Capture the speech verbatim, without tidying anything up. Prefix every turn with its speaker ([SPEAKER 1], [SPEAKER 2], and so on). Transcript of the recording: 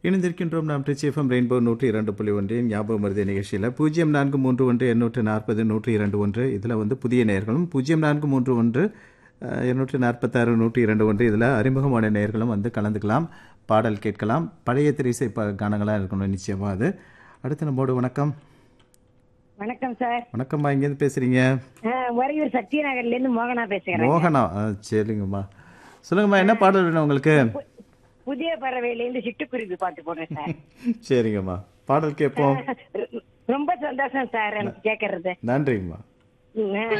[SPEAKER 1] இணைந்திருக்கின்றோம் நாம் Trichy FM rainbow நூற்றி இரண்டு புள்ளி ஒன்றின் ஞாபகம் மருதி நிகழ்ச்சியில் பூஜ்ஜியம் நான்கு மூன்று ஒன்று எண்ணூற்று நாற்பது நூற்றி இரண்டு ஒன்று இதில் வந்து புதிய நேயர்களும் பூஜ்ஜியம் நான்கு மூன்று ஒன்று எண்ணூற்று நாற்பத்தாறு நூற்றி இரண்டு ஒன்று இதில் அறிமுகமான நேயர்களும் வந்து கலந்துக்கலாம், பாடல் கேட்கலாம். பழைய திரைசை ப கானங்களாக இருக்கணும் நிச்சயமாக. அது அடுத்து நம்மோடு வணக்கம்.
[SPEAKER 2] வணக்கம் சார்.
[SPEAKER 1] வணக்கம்மா, இங்கேருந்து பேசுறீங்க?
[SPEAKER 2] உறையூர் சக்தி நகர்ல இருந்து மோகனா பேசுகிறேன்.
[SPEAKER 1] மோகனா, சரிங்கம்மா. சொல்லுங்கம்மா, என்ன பாடல் வேணும் உங்களுக்கு?
[SPEAKER 2] புதிய பறவையில இருந்து சிட்டுக்குருவி பாட்டு போடுறேன் சார்.
[SPEAKER 1] சரிங்கம்மா, பாடல் கேட்போம்.
[SPEAKER 2] ரொம்ப சந்தோஷம் சார் எனக்கு கேட்கறது.
[SPEAKER 1] நன்றிங்கம்மா.